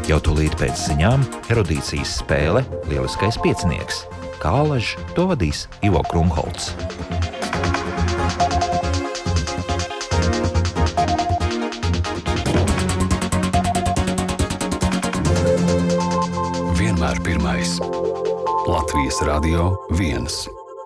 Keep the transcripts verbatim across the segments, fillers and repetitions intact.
Jau tūlīt pēc ziņām erudīcijas spēle Lieliskais piecinieks. Kā alaž to vadīs Ivo Krumholts. Vienmēr pirmais. Latvijas Radio viens.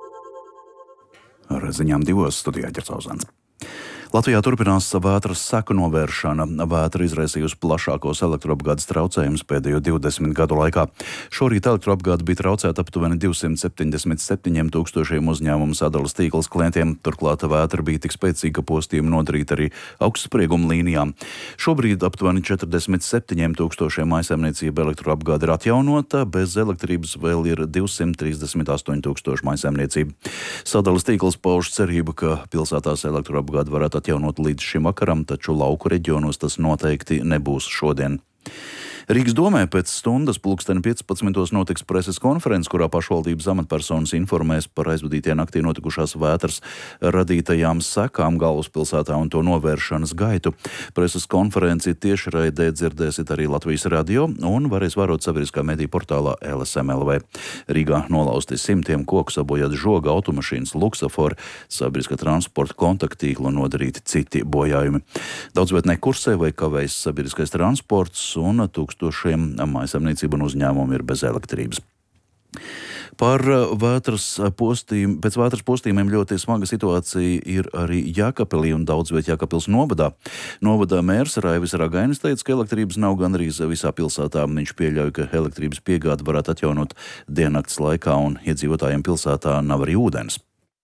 Ar ziņām divos studijā Ģercauzāns. Latvijā turpinās vētras seku novēršana. Vētra izraisījusi plašākos elektroapgādes traucējumus pēdējo divdesmit gadu laikā. Šorīt elektroapgāde bija traucēta aptuveni divsimt septiņdesmit septiņiem tūkstošiem uzņēmumu sadalas tīkls klientiem. Turklāt vētra bija tik spēcīga, ka postījumi nodarīti arī augstsprieguma līnijām. Šobrīd aptuveni četrdesmit septiņiem tūkstošiem mājsaimniecību elektroapgāde ir atjaunota, bez elektrības vēl ir divsimt trīsdesmit astoņi tūkstoši mājsaimniecību. Sadalas tīkls pauž cerību, ka pilsētās elektroapgāde varētu atjaunot līdz šim vakaram, taču lauku reģionos tas noteikti nebūs šodien. Rīgas domē pēc stundas pulksteni piecpadsmitos notiks preses konferences, kurā pašvaldības amatpersonas informēs par aizvadītajā naktī notikušās vētras radītajām sekām galvaspilsētā un to novēršanas gaitu. Preses konferenci tiešraidē dzirdēsiet arī Latvijas radio un varēs vērot sabiedriskā mediju portālā L S M L V. Rīgā nolausti simtiem koku, sabojāti žoga, automašīnas, luksafori, sabiedriskā transporta kontaktīkla un nodarīti citi bojājumi. Daudzviet nekursē vai kavējas sabiedriskais transports un tūkstošiem mājsaimniecību un uzņēmumu ir bez elektrības. Par vētras postījumu, pēc vētras postījumiem ļoti smaga situācija ir arī Jēkabpilī un daudzviet Jēkabpils novadā. Novadā mērs Raivis Ragainis teica, ka elektrības nav gandrīz visā pilsētā. Viņš pieļauj, ka elektrības piegāde varētu atjaunot diennakts laikā un iedzīvotājiem pilsētā nav arī ūdens.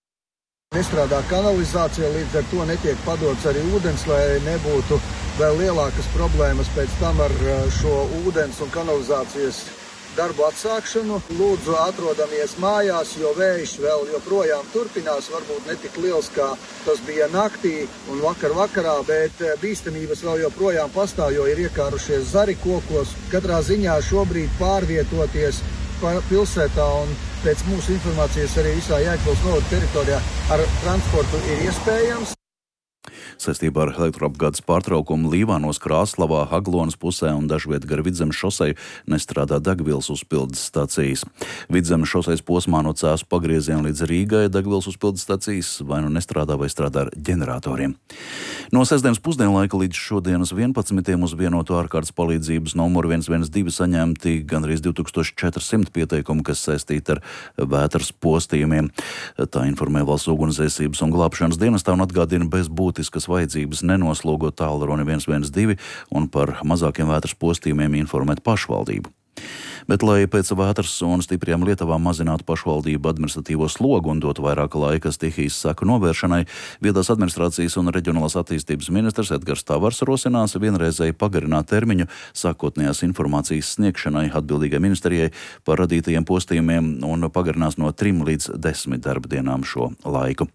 Nestrādā kanalizācija, līdz ar to netiek padots arī ūdens, lai nebūtu vēl lielākas problēmas pēc tam ar šo ūdens un kanalizācijas darbu atsākšanu. Lūdzu, atrodamies mājās, jo vējš vēl joprojām turpinās, varbūt ne tik liels, kā tas bija naktī un vakar vakarā, bet bīstamības vēl joprojām pastāv, jo ir iekārušies zari kokos. Katrā ziņā šobrīd pārvietoties pilsētā un pēc mūsu informācijas arī visā Jēkabpils novada teritorijā ar transportu ir iespējams. Saistībā ar elektroapgādes pārtraukumu Līvānos, Krāslavā, Aglonas pusē un dažviet gar Vidzemes šoseju nestrādā degvielas uzpildes stacijas. Vidzemes šosejas posmā no Cēsu pagrieziena līdz Rīgai degvielas uzpildes stacijas vai nu nestrādā vai strādā ar ģeneratoriem. No sestdienas pusdienlaika līdz šodienas vienpadsmitiem uz vienoto ārkārtas palīdzības numuru viens viens divi saņemti gandrīz divi tūkstoši četri simti pieteikumu, kas saistīti ar vētras postījumiem. Tā informē Valsts ugunsdzēsības un glābšanas dienestā un atgādina bez būtiskas vajadzības nenoslogot tālruni viens viens divi un par mazākiem vētras postījumiem informēt pašvaldību. Bet, lai pēc vētras un stipriem lietavām mazinātu pašvaldību administratīvo slogu un dotu vairāk laika stihijas seku novēršanai, vietās administrācijas un reģionālās attīstības ministrs Edgars Tavars rosinās vienreizēji pagarināt termiņu sākotnējās informācijas sniegšanai atbildīgai ministrijai par radītajiem postījumiem un pagarinās no trim līdz desmit darba dienām šo laiku.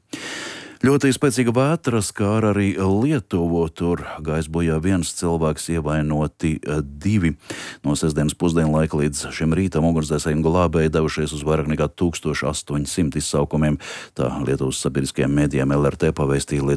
Ļoti spēcīga vētra skāra arī Lietuvu. Tur gājis bojā viens cilvēks, ievainoti divi. No sestdienas pusdienlaika līdz šim rītam ugunsdzēsēji un glābēji devušies uz vairāk nekā tūkstoš astoņsimt izsaukumiem. Tā Lietuvas sabiedriskajiem mēdījiem L R T pavēstīja